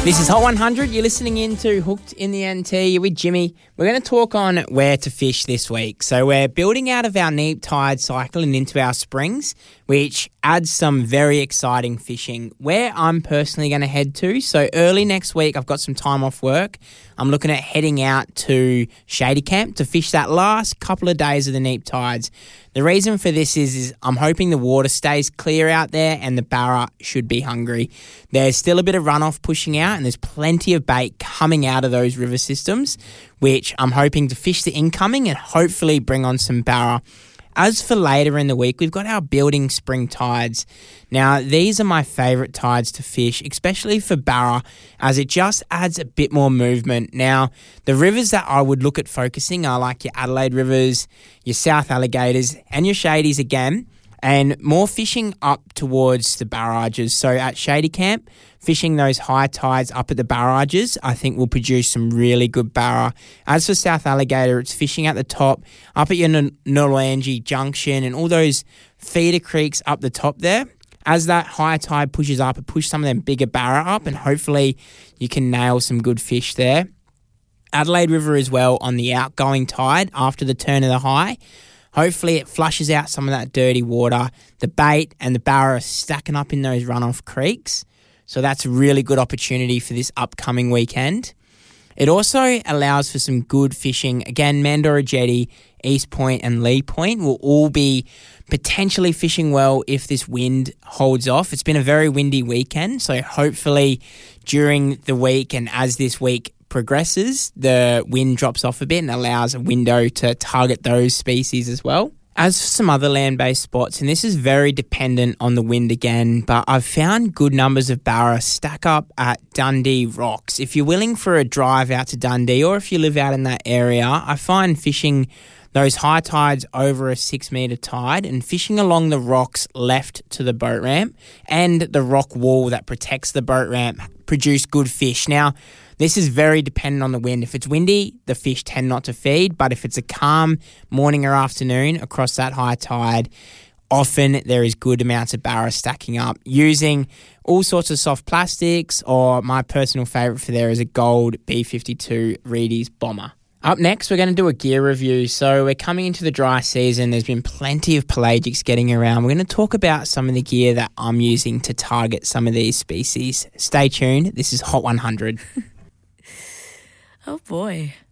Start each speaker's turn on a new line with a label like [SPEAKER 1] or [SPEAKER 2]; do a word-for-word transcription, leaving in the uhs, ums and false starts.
[SPEAKER 1] This is Hot one hundred. You're listening in to Hooked in the N T. You're with Jimmy. We're going to talk on where to fish this week. So we're building out of our neap tide cycle and into our springs, which adds some very exciting fishing. Where I'm personally going to head to, so early next week, I've got some time off work. I'm looking at heading out to Shady Camp to fish that last couple of days of the neap tides. The reason for this is, is I'm hoping the water stays clear out there and the barra should be hungry. There's still a bit of runoff pushing out and there's plenty of bait coming out of those river systems, which I'm hoping to fish the incoming and hopefully bring on some barra. As for later in the week, we've got our building spring tides. Now, these are my favourite tides to fish, especially for barra, as it just adds a bit more movement. Now, the rivers that I would look at focusing are like your Adelaide rivers, your South Alligators, and your Shadies again, and more fishing up towards the barrages. So at Shady Camp, fishing those high tides up at the barrages, I think will produce some really good barra. As for South Alligator, it's fishing at the top, up at your N- Nolangi Junction and all those feeder creeks up the top there. As that high tide pushes up, it pushes some of them bigger barra up and hopefully you can nail some good fish there. Adelaide River as well on the outgoing tide after the turn of the high. Hopefully it flushes out some of that dirty water. The bait and the barra are stacking up in those runoff creeks. So that's a really good opportunity for this upcoming weekend. It also allows for some good fishing. Again, Mandorra Jetty, East Point and Lee Point will all be potentially fishing well if this wind holds off. It's been a very windy weekend, so hopefully during the week and as this week progresses, the wind drops off a bit and allows a window to target those species as well. As for some other land-based spots, and this is very dependent on the wind again, but I've found good numbers of barra stack up at Dundee Rocks. If you're willing for a drive out to Dundee or if you live out in that area, I find fishing those high tides over a six metre tide and fishing along the rocks left to the boat ramp and the rock wall that protects the boat ramp produce good fish. Now, this is very dependent on the wind. If it's windy, the fish tend not to feed, but if it's a calm morning or afternoon across that high tide, often there is good amounts of barra stacking up using all sorts of soft plastics, or my personal favourite for there is a gold B fifty-two Reedy's Bomber. Up next, we're going to do a gear review. So we're coming into the dry season. There's been plenty of pelagics getting around. We're going to talk about some of the gear that I'm using to target some of these species. Stay tuned. This is Hot one hundred.
[SPEAKER 2] Oh, boy.